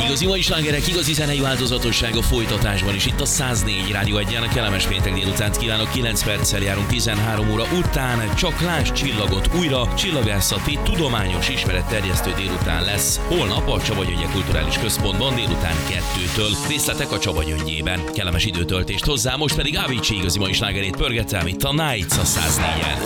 Igazi mai slágerek, igazi zenei változatosság a folytatásban is. Itt a 104 Rádió 1-en, a kellemes péntek délutánt kívánok. 9 perccel járunk 13 óra után. Csak lásd csillagot újra. Csillagászati tudományos ismeretterjesztő délután lesz. Holnap a Csaba Gyöngye Kulturális Központban délután 2-től. Részletek a Csaba Gyöngyében. Kellemes időtöltést hozzá, most pedig Avicii igazi mai slágerét pörgetem itt a Nights a 104-en.